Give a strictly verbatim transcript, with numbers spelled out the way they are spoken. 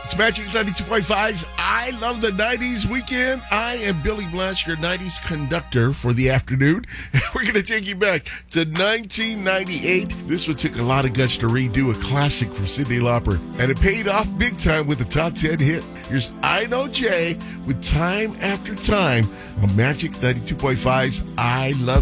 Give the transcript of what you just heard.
It's Magic ninety-two point five's I Love the nineties weekend. I am Billy Blanche, your nineties conductor for the afternoon. We're going to take you back to nineteen ninety-eight. This one took a lot of guts to redo a classic from Cyndi Lauper, and it paid off big time with a top ten hit. Here's I Know Jay with Time After Time on Magic ninety-two point five's I Love